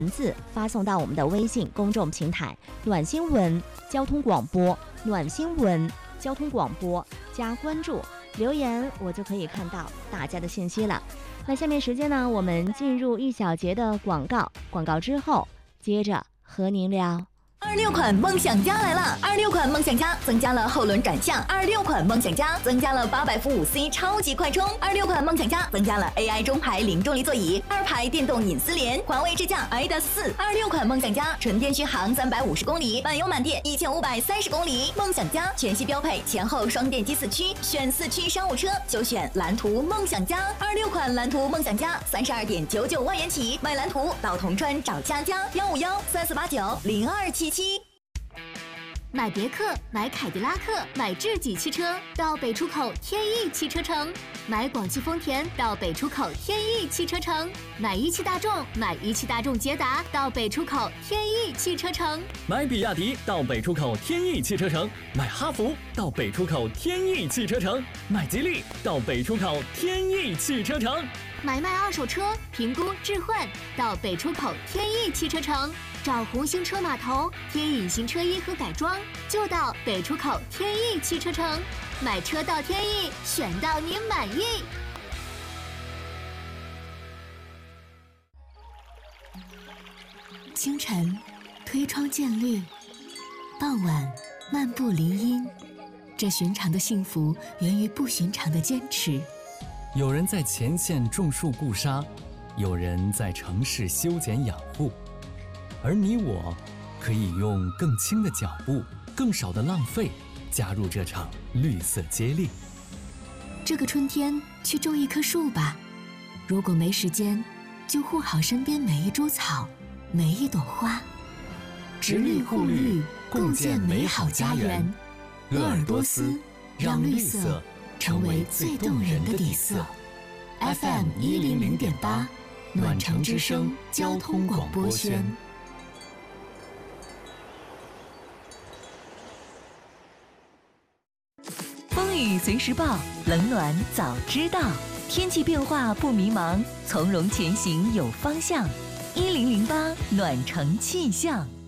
文字发送到我们的微信公众平台暖新闻交通广播，暖新闻交通广播加关注留言，我就可以看到大家的信息了。那下面时间呢，我们进入一小节的广告之后接着和您聊。 26款梦想家来了！26款梦想家增加了后轮转向，26款梦想家增加了800伏5C 超级快充，26款梦想家增加了 AI 中排零重力座椅，2排电动隐私联，华为智驾 i-4。26款梦想家纯电续航350公里，满油满电1530公里。梦想家全系标配前后双电机4驱，选4驱商务车就选蓝图梦想家。26款蓝图梦想家32.99万元起，买蓝图到铜川找佳佳15134890277。 买别克，买凯迪拉克，买智己汽车到北出口天翼汽车城；买广汽丰田到北出口天翼汽车城；买一汽大众，买一汽大众捷达到北出口天翼汽车城； 买比亚迪到北出口天翼汽车城；买哈弗到北出口天翼汽车城；买吉利到北出口天翼汽车城； 买卖二手车，评估置换到北出口天翼汽车城。找红星车码头贴隐形车衣和改装，就到北出口天翼汽车城。买车到天翼，选到你满意。清晨，推窗见绿；傍晚，漫步林荫。这寻常的幸福源于不寻常的坚持。 有人在前线种树固沙，有人在城市修剪养护。而你我，可以用更轻的脚步、更少的浪费，加入这场绿色接力。 这个春天，去种一棵树吧。如果没时间，就护好身边每一株草、每一朵花。植绿护绿，共建美好家园。鄂尔多斯，让绿色成为最动人的底色。FM 100.8，暖城之声交通广播宣。 风雨随时报，冷暖早知道。天气变化不迷茫，从容前行有方向。1008暖城气象。